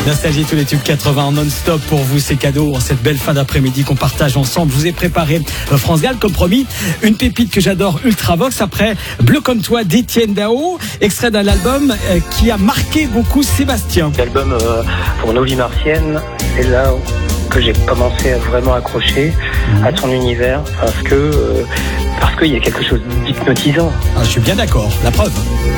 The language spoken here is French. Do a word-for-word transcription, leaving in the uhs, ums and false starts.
Nostalgie, tous les tubes quatre-vingts non-stop pour vous, c'est cadeau en cette belle fin d'après-midi qu'on partage ensemble. Je vous ai préparé France Gall, comme promis, une pépite que j'adore, Ultravox, après Bleu comme toi d'Étienne Dao, extrait d'un album qui a marqué beaucoup Sébastien. L'album euh, pour Nos vies martiennes, c'est là que j'ai commencé à vraiment accrocher mmh. à son univers, parce que euh, parce qu'il y a quelque chose d'hypnotisant. Ah, je suis bien d'accord, la preuve.